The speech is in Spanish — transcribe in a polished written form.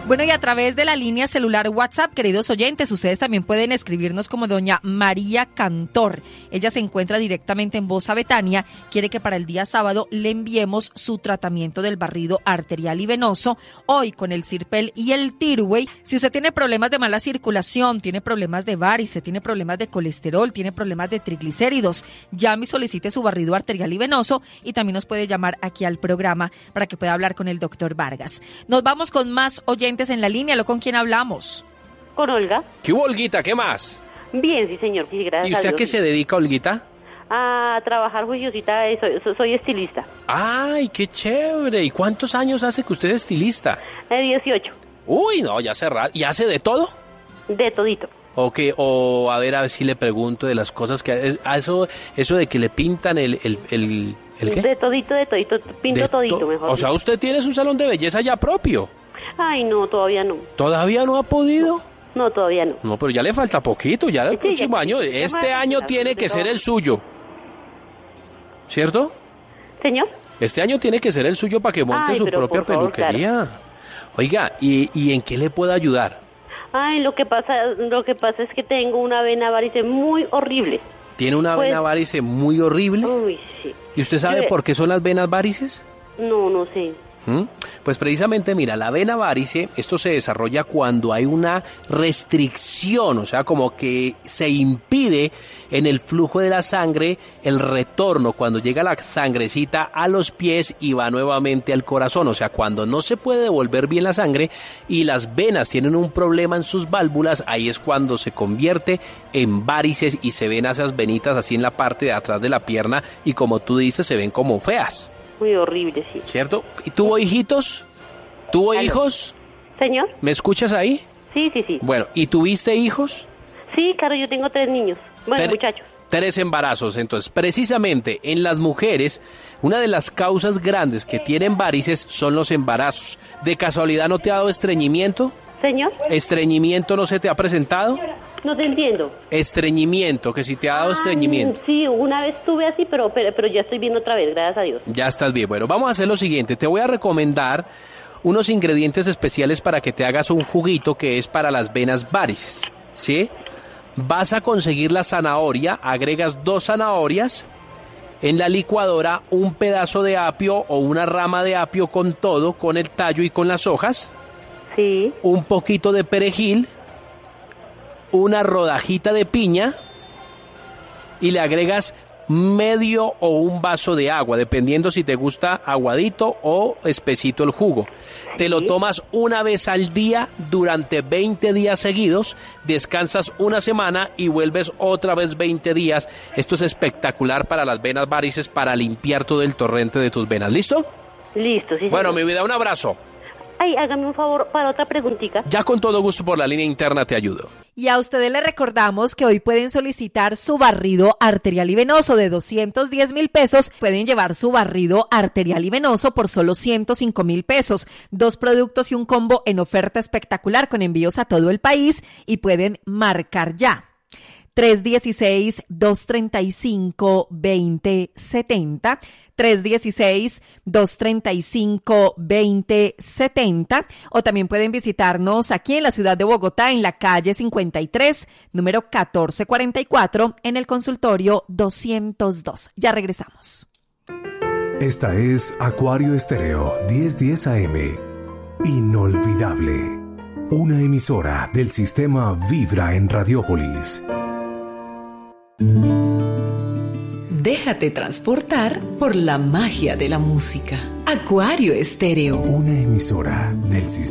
Bueno, y a través de la línea celular WhatsApp, queridos oyentes, ustedes también pueden escribirnos como doña María Cantor. Ella se encuentra directamente en Bosa Betania, quiere que para el día sábado le enviemos su tratamiento del barrido arterial y venoso, hoy con el Sirpel y el Tirway. Si usted tiene problemas de mala circulación, tiene problemas de varices, tiene problemas de colesterol, tiene problemas de triglicéridos, llame y solicite su barrido arterial y venoso, y también nos puede llamar aquí al programa para que pueda hablar con el doctor Vargas. Nos vamos con más oyentes en la línea. ¿Con quién hablamos? Con Olga. ¿Qué hubo, Olguita? ¿Qué más? Bien, sí, señor. Sí, gracias. ¿Y usted a qué se dedica, Olguita? A trabajar juiciosita. Soy estilista. ¡Ay, qué chévere! ¿Y cuántos años hace que usted es estilista? 18. Uy, no, ya hace rato. ¿Y hace de todo? De todito. Ok, o a ver si le pregunto de las cosas que... Eso de que le pintan el ¿qué? De todito. Pinto todito, mejor. O sea, usted tiene un salón de belleza ya propio. Ay, no, todavía no. ¿Todavía no ha podido? No, todavía no. No, pero ya le falta poquito, ya el Sí, próximo ya, año. Este año tiene que ser el suyo. ¿Cierto? ¿Señor? Este año tiene que ser el suyo para que monte su propia peluquería. Claro. Oiga, ¿y en qué le puedo ayudar? Ay, lo que pasa es que tengo una vena varice muy horrible. ¿Tiene una vena varice muy horrible? Uy, sí. ¿Y usted sabe por qué son las venas varices? No sé. Pues precisamente, mira, la vena varice, esto se desarrolla cuando hay una restricción, o sea, como que se impide en el flujo de la sangre el retorno, cuando llega la sangrecita a los pies y va nuevamente al corazón, o sea, cuando no se puede devolver bien la sangre y las venas tienen un problema en sus válvulas, ahí es cuando se convierte en varices y se ven esas venitas así en la parte de atrás de la pierna y, como tú dices, se ven como feas. Muy horrible, sí. ¿Cierto? ¿Y tuvo hijitos? ¿Tuvo hijos? ¿Señor? ¿Me escuchas ahí? Sí. Bueno, ¿y tuviste hijos? Sí, claro, yo tengo 3 niños. Bueno, muchachos. 3 embarazos. Entonces, precisamente en las mujeres, una de las causas grandes que tienen varices son los embarazos. ¿De casualidad no te ha dado estreñimiento? ¿Señor? ¿Estreñimiento no se te ha presentado? No te entiendo. Estreñimiento, que si te ha dado estreñimiento. Sí, una vez tuve así, pero ya estoy bien otra vez, gracias a Dios. Ya estás bien. Bueno, vamos a hacer lo siguiente. Te voy a recomendar unos ingredientes especiales para que te hagas un juguito que es para las venas varices, ¿sí? Vas a conseguir la zanahoria, agregas 2 zanahorias, en la licuadora un pedazo de apio o una rama de apio con todo, con el tallo y con las hojas. Sí. Un poquito de perejil, una rodajita de piña y le agregas medio o un vaso de agua, dependiendo si te gusta aguadito o espesito el jugo. Sí. Te lo tomas una vez al día durante 20 días seguidos, descansas una semana y vuelves otra vez 20 días. Esto es espectacular para las venas varices, para limpiar todo el torrente de tus venas. ¿Listo? Listo, sí. Bueno, señor. mi vida, un abrazo. Ay, hágame un favor para otra preguntita. Ya con todo gusto por la línea interna te ayudo. Y a ustedes les recordamos que hoy pueden solicitar su barrido arterial y venoso de 210,000 pesos. Pueden llevar su barrido arterial y venoso por solo 105,000 pesos. 2 productos y un combo en oferta espectacular con envíos a todo el país y pueden marcar ya. 316-235-2070, 316-235-2070, o también pueden visitarnos aquí en la ciudad de Bogotá, en la calle 53, número 1444, en el consultorio 202. Ya regresamos. Esta es Acuario Estéreo 1010 AM. Inolvidable. Una emisora del sistema Vibra en Radiópolis. Déjate transportar por la magia de la música. Acuario Estéreo. Una emisora del sistema